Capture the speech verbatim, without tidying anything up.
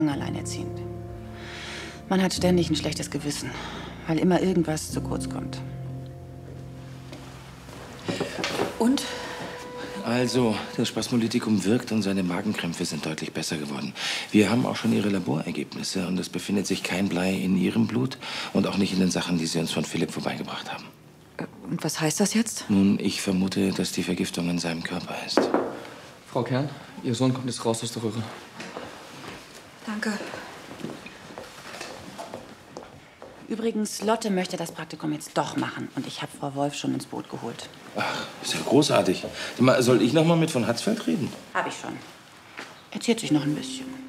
alleinerziehend. Man hat ständig ein schlechtes Gewissen, weil immer irgendwas zu kurz kommt. Und? Also, das Spasmolytikum wirkt und seine Magenkrämpfe sind deutlich besser geworden. Wir haben auch schon Ihre Laborergebnisse und es befindet sich kein Blei in Ihrem Blut und auch nicht in den Sachen, die Sie uns von Philipp vorbeigebracht haben. Und was heißt das jetzt? Nun, ich vermute, dass die Vergiftung in seinem Körper ist. Frau Kern, Ihr Sohn kommt jetzt raus aus der Röhre. Danke. Übrigens, Lotte möchte das Praktikum jetzt doch machen. Und ich habe Frau Wolf schon ins Boot geholt. Ach, ist ja großartig. Soll ich noch mal mit von Hatzfeld reden? Habe ich schon. Erzählt sich noch ein bisschen.